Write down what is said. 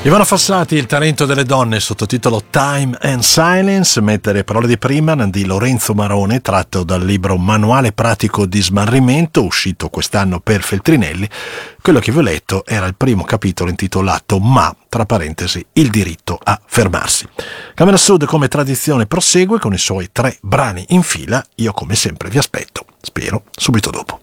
Ivano Fossati, Il talento delle donne, sottotitolo Time and Silence, mette le parole di prima di Lorenzo Marone, tratto dal libro Manuale pratico di smarrimento, uscito quest'anno per Feltrinelli. Quello che vi ho letto era il primo capitolo intitolato Ma, tra parentesi, il diritto a fermarsi. Camera Sud, come tradizione, prosegue con i suoi 3 brani in fila. Io come sempre vi aspetto, spero, subito dopo.